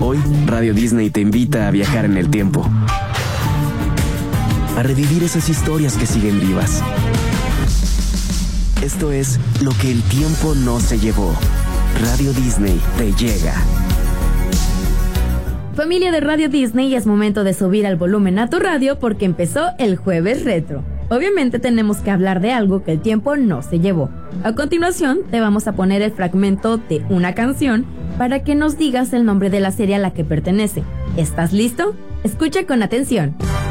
Hoy, Radio Disney te invita a viajar en el tiempo, a revivir esas historias que siguen vivas. Esto es Lo que el tiempo no se llevó. Radio Disney te llega. Familia de Radio Disney, es momento de subir al volumen a tu radio porque empezó el Jueves Retro. Obviamente tenemos que hablar de algo que el tiempo no se llevó. A continuación te vamos a poner el fragmento de una canción para que nos digas el nombre de la serie a la que pertenece. ¿Estás listo? Escucha con atención.